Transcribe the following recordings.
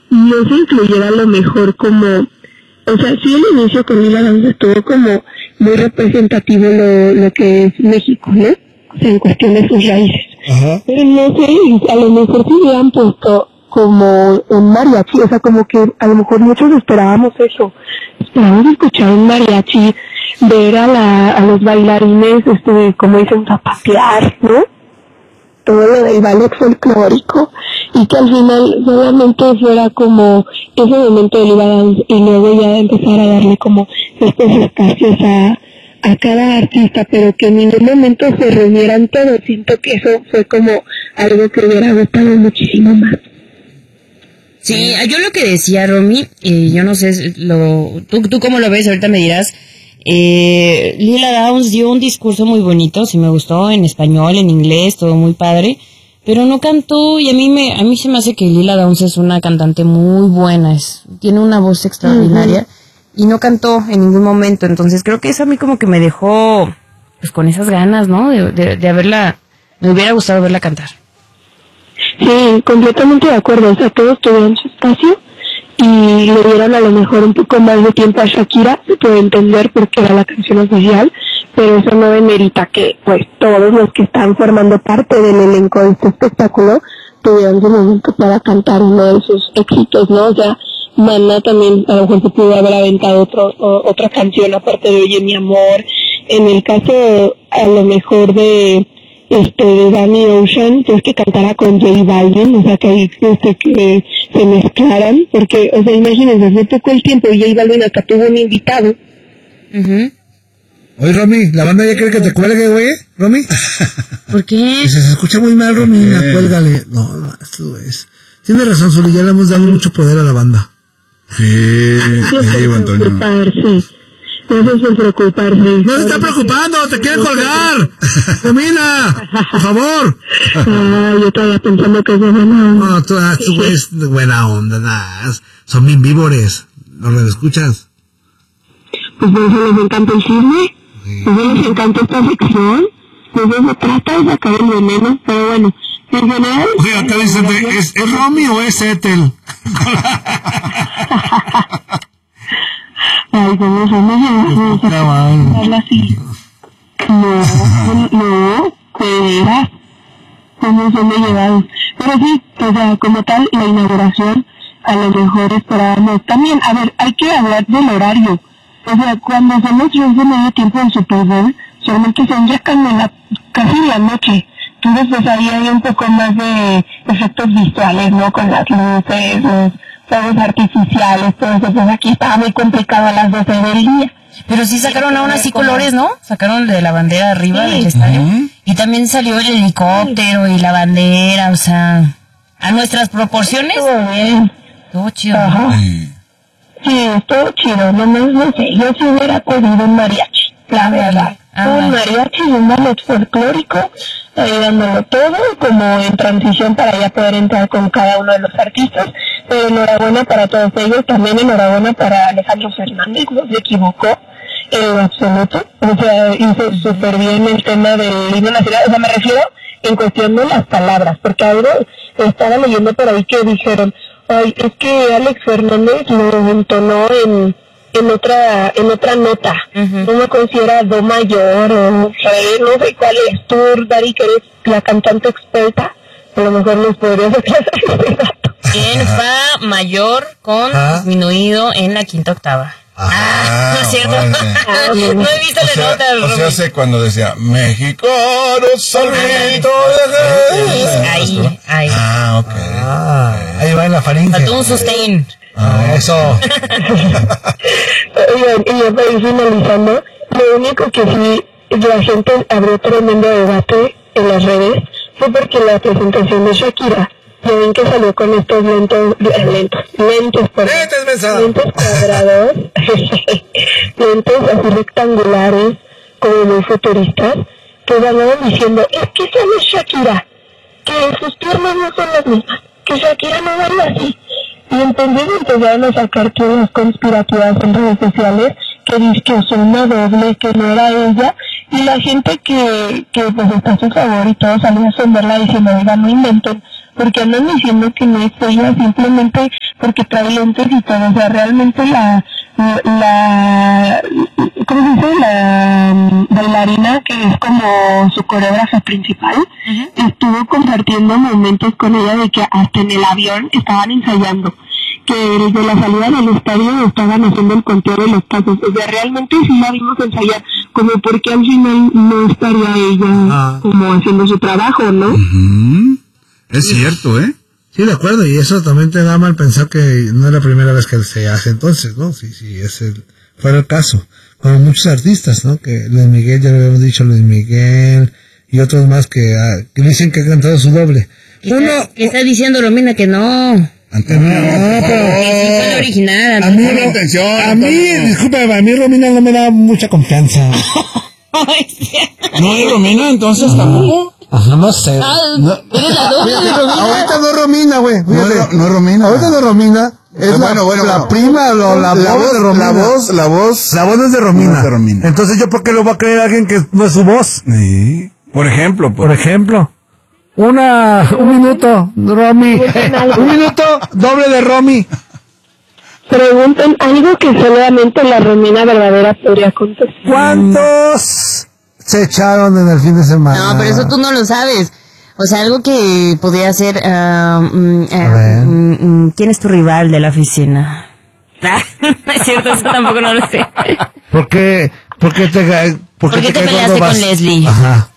no se incluyera a lo mejor como, o sea, sí el inicio con Lila Downs estuvo como muy representativo lo que es México, ¿no? O sea, en cuestión de sus raíces. Ajá. Pero no sé, a lo mejor si hubieran puesto como un mariachi, o sea, como que a lo mejor muchos esperábamos eso, esperábamos escuchar un mariachi, ver a los bailarines, como dicen, zapatear, ¿no? Todo lo del ballet folclórico, y que al final solamente fuera como ese momento de Lila Downs, y luego ya empezar a darle como estos espacios a cada artista, pero que en ningún momento se reunieran todos. Siento que eso fue como algo que hubiera gustado muchísimo más. Sí, yo lo que decía, Romy, yo no sé, tú cómo lo ves, ahorita me dirás. Lila Downs dio un discurso muy bonito, sí me gustó, en español, en inglés, todo muy padre, pero no cantó, y a mí se me hace que Lila Downs es una cantante muy buena, tiene una voz extraordinaria, y no cantó en ningún momento, entonces creo que eso a mí como que me dejó, pues con esas ganas, ¿no? De haberla, me hubiera gustado verla cantar. Sí, completamente de acuerdo, o sea, todos tuvieron su espacio, y le dieron a lo mejor un poco más de tiempo a Shakira, se puede entender porque era la canción oficial, pero eso no demerita que pues todos los que están formando parte del elenco de este espectáculo tuvieron su momento para cantar uno de sus éxitos, ¿no? O sea, Maná también a lo mejor se pudo haber aventado otra canción aparte de Oye mi amor. En el caso a lo mejor de Danny Ocean, pues que cantara con J Balvin, o sea que ahí que se mezclaran, porque, o sea, imagínense, hace poco el tiempo y J Balvin hasta tuvo un invitado. Oye, Romy, ¿la banda ya quiere que te cuelgue, güey? ¿Romy? ¿Por qué? Se escucha muy mal, Romy, cuélgale. No, esto es... Tienes razón, Zuli, ya le hemos dado mucho poder a la banda. Sí, Antonio. No se por preocuparse. No se está preocupando, te quiere colgar. Romina, por favor. Yo estaba pensando que es de buena onda. No, tú es de buena onda, nada. Son bien víbores. ¿No lo escuchas? Pues por eso les encanta el chisme. Por eso les encanta esta sección. Pues se trata de sacar el veneno, pero bueno, en general... Oye, acá dicen, ¿es Romy o es Ethel? Ay, ¿cómo somos llevados? Así. No, pues, ¿cómo somos llevados? Pero sí, o sea, como tal, la inauguración, a lo mejor esperábamos. También, a ver, hay que hablar del horario. O sea, cuando hacemos shows de medio tiempo en Super Bowl, solamente son ya casi la noche. Entonces, pues ahí hay un poco más de efectos visuales, ¿no? Con las luces, los fuegos artificiales, todo eso. Pues aquí estaba muy complicado a las 12 del día. Pero sí sacaron aún así colores, ¿no? Sacaron de la bandera arriba del estadio. Y también salió el helicóptero y la bandera, o sea, a nuestras proporciones. Estuvo bien. Estuvo chido. Ajá. Sí, estuvo chido, no sé, yo sí hubiera pedido un mariachi, la verdad. Un mariachi y un ballet folclórico, dándolo todo, como en transición para ya poder entrar con cada uno de los artistas. Pero enhorabuena para todos ellos, también enhorabuena para Alejandro Fernández, no se equivocó en lo absoluto. O sea, hizo súper bien el tema del himno nacional, o sea, me refiero en cuestión de las palabras, porque algo estaba leyendo por ahí que dijeron, ay, es que Alex Fernández lo entonó en otra nota, no me considera do mayor o re, no sé cuál es. Tú, Dari, que eres la cantante experta, a lo mejor nos podrías aclarar este dato. En fa mayor con disminuido en la quinta octava. No es cierto. No he visto la nota. O sea, hace cuando decía Mexicano solito. Ahí. Ok. Ahí va en la faringe. Faltó un sustain. Eso. Oigan, y ya para ir finalizando, lo único que sí la gente abrió tremendo debate en las redes fue porque la presentación de Shakira, ya ven que salió con estos lentes cuadrados, lentes así rectangulares, como muy futuristas, que andaban diciendo, es que esa no es Shakira, que sus piernas no son las mismas, que Shakira no baila así. Y entonces empezaron a sacar teorías conspirativas en redes sociales que dice que usó una doble, que no era ella, y la gente que pues está a su favor y todo salió a sonderla diciendo, oiga, no inventen, porque andan diciendo que no es ella, simplemente porque trae lentes y todo, o sea, realmente la ¿cómo se dice? La bailarina, que es como su coreógrafa principal, estuvo compartiendo momentos con ella de que hasta en el avión estaban ensayando, que desde la salida del estadio estaban haciendo el conteo de los pasos, o sea, realmente sí la vimos ensayar, como porque al final no estaría ella como haciendo su trabajo, ¿no? Es cierto, ¿eh? Sí, de acuerdo, y eso también te da mal pensar que no es la primera vez que se hace entonces, ¿no? Si fuera el caso. Como muchos artistas, ¿no? Que Luis Miguel, ya lo habíamos dicho, Luis Miguel y otros más que dicen que ha cantado su doble. ¿Qué está diciendo Romina? Que no. Pero Que sí fue la original. a mí, discúlpame, a mí Romina no me da mucha confianza. ¿No es Romina entonces tampoco? Ajá, no sé. ¿Eres la doble de Romina? Ahorita no es Romina, güey. No es Romina. Ahorita no es Romina. Es la prima o la voz de Romina. La voz no es de Romina. No es de Romina. Entonces, ¿yo por qué lo va a creer a alguien que no es su voz? Sí. Por ejemplo. Un minuto, Romy. Un minuto, doble de Romy. Pregunten algo que solamente la Romina verdadera podría contestar. ¿Cuántos se echaron en el fin de semana? No, pero eso tú no lo sabes. O sea, algo que podría ser... ¿quién es tu rival de la oficina? No es cierto, eso tampoco no lo sé. ¿Por qué te peleaste con Leslie? Ajá.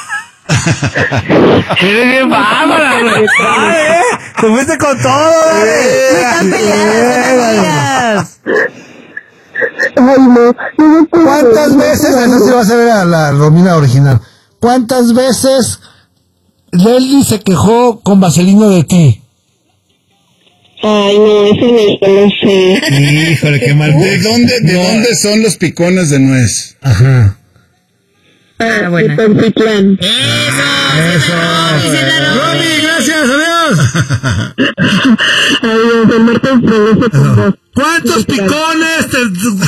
Eres bien bárbara, güey. Te fuiste con todo, Están peleadas. Ay, no. ¿Cuántas veces, no se vas a ver a la Romina original, cuántas veces Leslie se quejó con Vaselino de ti? Ay, no, eso no sé. Híjole, qué mal. ¿De dónde son los picones de nuez? Ajá. Bueno. Pantitlán. Eso. Romy, gracias, adiós. Adiós, el martes progreso con vos. ¿Cuántos picones te...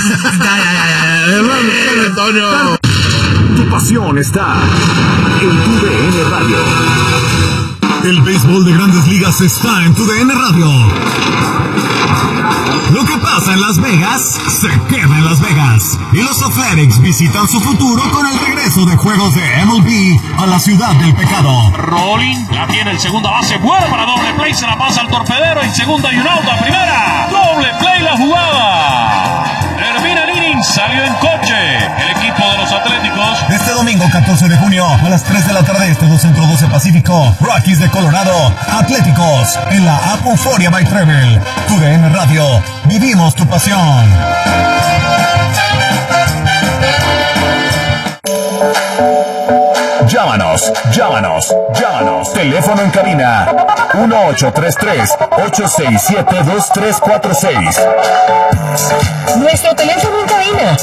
Antonio. Tu pasión está en tu DN Radio. El béisbol de Grandes Ligas está en tu DN Radio. Lo que pasa en Las Vegas, se queda en Las Vegas. Y los Athletics visitan su futuro con el regreso de juegos de MLB a la ciudad del pecado. Rolling, la tiene el segunda base, buena para doble play, se la pasa al torpedero, en segunda y un out a primera. Doble play la jugada. Termina el inning, salió en coche el equipo de los Atléticos. Este domingo 14 de junio a las 3 de la tarde, este 2 Centro 12 Pacífico, Rockies de Colorado, Atléticos en la Apoforia by Treble. Tu DN Radio, vivimos tu pasión. Llámanos. Teléfono en cabina 1-833-867-2346. Nuestro teléfono en cabina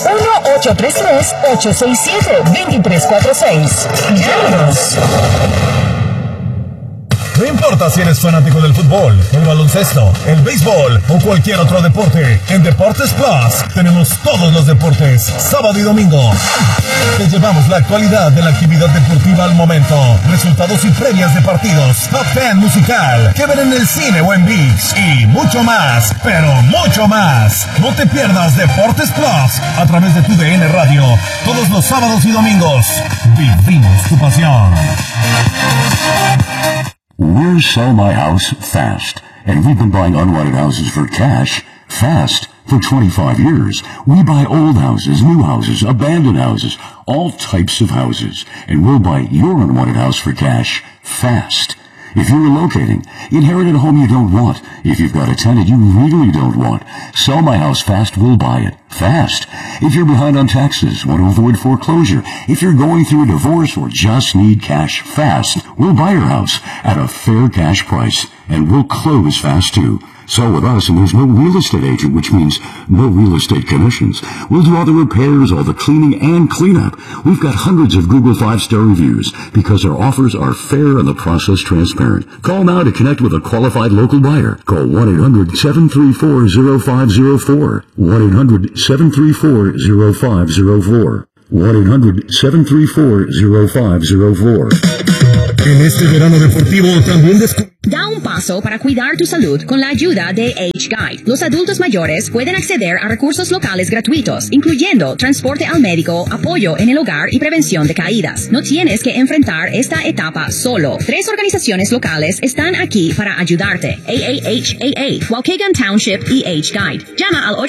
1-833-867-2346. Llámanos. No importa si eres fanático del fútbol, el baloncesto, el béisbol o cualquier otro deporte, en Deportes Plus tenemos todos los deportes, sábado y domingo. Te llevamos la actualidad de la actividad deportiva al momento, resultados y previas de partidos, top 10 musical, que ver en el cine o en ViX y mucho más, pero mucho más. No te pierdas Deportes Plus a través de tu DN Radio, todos los sábados y domingos. Vivimos tu pasión. We're Sell My House Fast, and we've been buying unwanted houses for cash fast for 25 years. We buy old houses, new houses, abandoned houses, all types of houses, and we'll buy your unwanted house for cash fast. If you're relocating, inherited a home you don't want. If you've got a tenant you really don't want, Sell My House Fast will buy it fast. If you're behind on taxes, want to avoid foreclosure, if you're going through a divorce or just need cash fast, we'll buy your house at a fair cash price, and we'll close fast too. Sell with us, and there's no real estate agent, which means no real estate commissions. We'll do all the repairs, all the cleaning, and cleanup. We've got hundreds of Google 5-star reviews because our offers are fair and the process transparent. Call now to connect with a qualified local buyer. Call 1-800-734-0504. 1-800-734-0504. 1-800-734-0504. En este verano deportivo también Da un paso para cuidar tu salud con la ayuda de Age Guide. Los adultos mayores pueden acceder a recursos locales gratuitos, incluyendo transporte al médico, apoyo en el hogar y prevención de caídas. No tienes que enfrentar esta etapa solo. 3 organizaciones locales están aquí para ayudarte: AAHAA, Waukegan Township y Age Guide. Llama al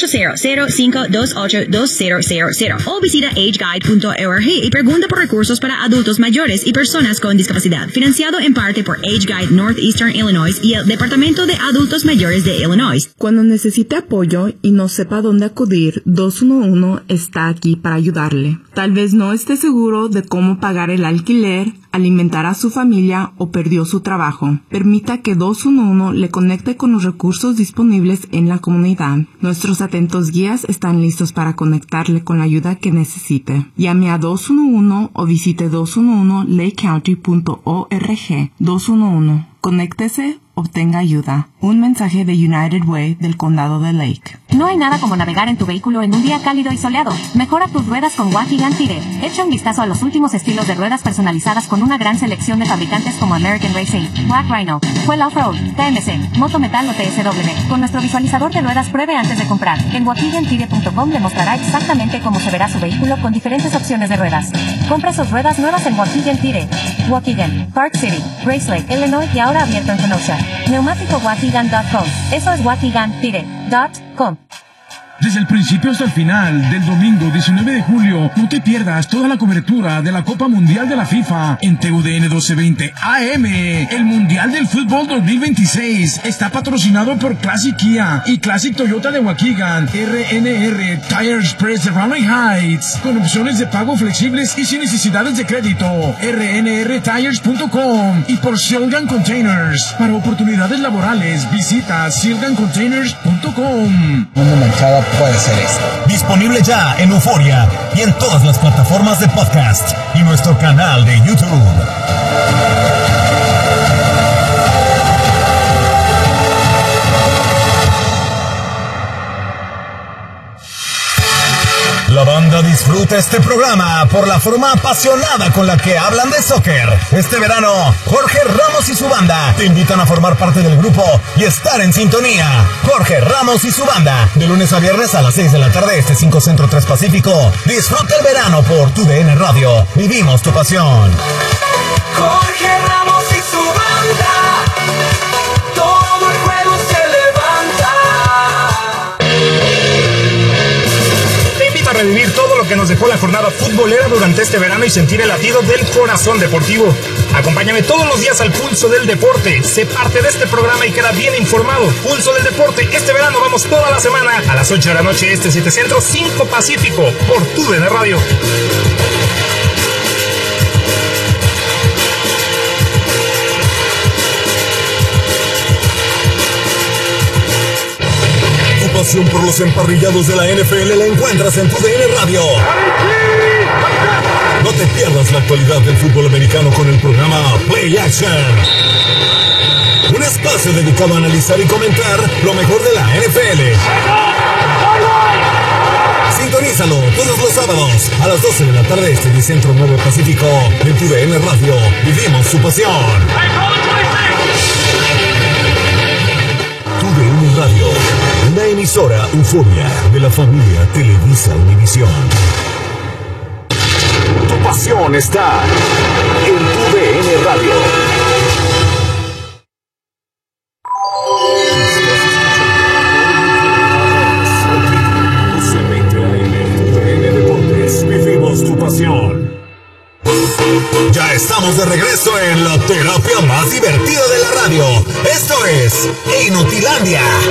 800-528-2000 o visita ageguide.org y pregunta por recursos para adultos mayores y personas con discapacidad. Financiado en parte por Age Guide Northeastern Illinois y el Departamento de Adultos Mayores de Illinois. Cuando necesite apoyo y no sepa dónde acudir, 211 está aquí para ayudarle. Tal vez no esté seguro de cómo pagar el alquiler, alimentar a su familia o perdió su trabajo. Permita que 211 le conecte con los recursos disponibles en la comunidad. Nuestros atentos guías están listos para conectarle con la ayuda que necesite. Llame a 211 o visite 211lakecounty.org. 211. Conéctese, obtenga ayuda. Un mensaje de United Way del Condado de Lake. No hay nada como navegar en tu vehículo en un día cálido y soleado. Mejora tus ruedas con Waukegan Tire. Echa un vistazo a los últimos estilos de ruedas personalizadas con una gran selección de fabricantes como American Racing, Black Rhino, Fuel Offroad, TMC, Moto Metal o TSW. Con nuestro visualizador de ruedas, pruebe antes de comprar. En waukegantire.com le mostrará exactamente cómo se verá su vehículo con diferentes opciones de ruedas. Compra sus ruedas nuevas en Waukegan Tire. Waukegan, Park City, Grace Lake, Illinois y ahora abierto en Kenosha. NeumáticoWaukegan.com. Eso es WaukeganTire.com. Desde el principio hasta el final del domingo 19 de julio, no te pierdas toda la cobertura de la Copa Mundial de la FIFA en TUDN 1220 AM. El Mundial del Fútbol 2026 está patrocinado por Classic Kia y Classic Toyota de Waukegan, RNR Tire Express de Raleigh Heights, con opciones de pago flexibles y sin necesidades de crédito. RNRTires.com y por Silgan Containers. Para oportunidades laborales, visita silgancontainers.com. Mundo Manchado puede ser esto. Disponible ya en Euforia y en todas las plataformas de podcast y nuestro canal de YouTube. La banda disfruta este programa por la forma apasionada con la que hablan de soccer. Este verano, Jorge Ramos y su banda te invitan a formar parte del grupo y estar en sintonía. Jorge Ramos y su banda, de lunes a viernes a las 6 de la tarde, 5 Centro 3 Pacífico. Disfruta el verano por TUDN Radio. Vivimos tu pasión. Jorge Ramos y su banda, todo el juego se A revivir todo lo que nos dejó la jornada futbolera durante este verano y sentir el latido del corazón deportivo. Acompáñame todos los días al Pulso del Deporte. Sé parte de este programa y queda bien informado. Pulso del Deporte, este verano vamos toda la semana a las 8 de la noche, 7 Centro, 5 Pacífico, por TUDN Radio. Pasión por los emparrillados de la NFL la encuentras en TUDN Radio. No te pierdas la actualidad del fútbol americano con el programa Play Action. Un espacio dedicado a analizar y comentar lo mejor de la NFL. Sintonízalo todos los sábados a las 12 de la tarde, 10 Centro 9 Pacífico, en TUDN Radio. Vivimos su pasión. TUDN Radio, una emisora Euforia de la familia Televisa Univisión. Tu pasión está en TUDN Radio. Vivimos tu pasión. Ya estamos de regreso en la terapia más divertida de la radio. Esto es Inutilandia.